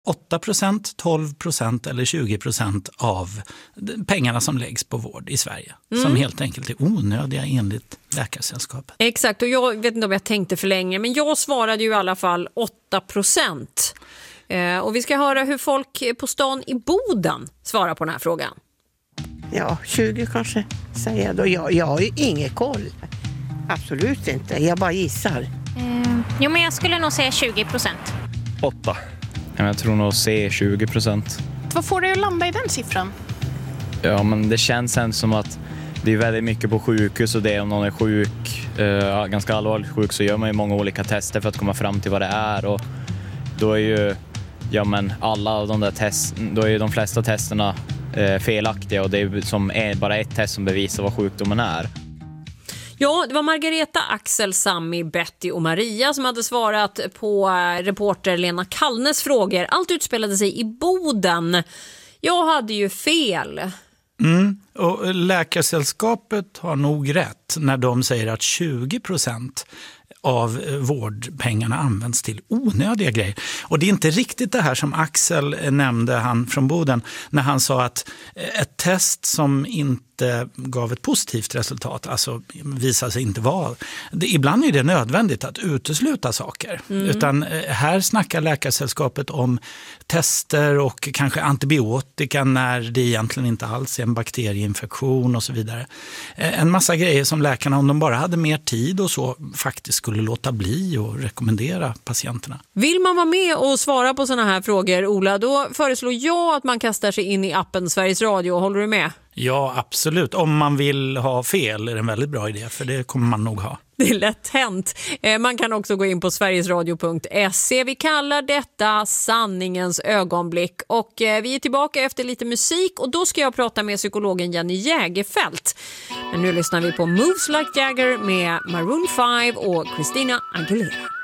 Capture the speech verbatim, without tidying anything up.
åtta procent, tolv procent eller tjugo procent av pengarna som läggs på vård i Sverige. Mm. Som helt enkelt är onödiga enligt Läkarsällskapet. Exakt, och jag vet inte om jag tänkte för länge, men jag svarade ju i alla fall åtta procent. Eh, och vi ska höra hur folk på stan i Boden svarar på den här frågan. Ja, tjugo kanske säger jag då. Jag, jag har ju ingen koll. Absolut inte, jag bara gissar. Eh, jo, men jag skulle nog säga tjugo procent. åtta. Jag tror nog C tjugo procent. Vad får du att landa i den siffran? Ja, men det känns ändå som att det är väldigt mycket på sjukhus och det om någon är sjuk, eh, ganska allvarligt sjuk, så gör man ju många olika tester för att komma fram till vad det är, och då är ju ja, men alla de där test, då är ju de flesta testerna eh, felaktiga, och det är som är bara ett test som bevisar vad sjukdomen är. Ja, det var Margareta, Axel, Sammy, Betty och Maria som hade svarat på reporter Lena Kallnes frågor. Allt utspelade sig i Boden. Jag hade ju fel. Mm. Och Läkarsällskapet har nog rätt när de säger att tjugo procent av vårdpengarna används till onödiga grejer. Och det är inte riktigt det här som Axel nämnde, han från Boden, när han sa att ett test som inte gav ett positivt resultat, alltså visade sig inte vara. Det, ibland är det nödvändigt att utesluta saker. Mm. Utan här snackar Läkarsällskapet om tester och kanske antibiotika när det egentligen inte alls är en bakterieinfektion och så vidare. En massa grejer som läkarna, om de bara hade mer tid och så, faktiskt skulle låta bli och rekommendera patienterna. Vill man vara med och svara på såna här frågor, Ola, då föreslår jag att man kastar sig in i appen Sveriges Radio. Håller du med? Ja, absolut. Om man vill ha fel är det en väldigt bra idé, för det kommer man nog ha. Det är lätt hänt. Man kan också gå in på sverigesradio punkt se. Vi kallar detta sanningens ögonblick. Och vi är tillbaka efter lite musik, och då ska jag prata med psykologen Jenny Jägerfelt. Men nu lyssnar vi på Moves Like Jagger med Maroon five och Christina Aguilera.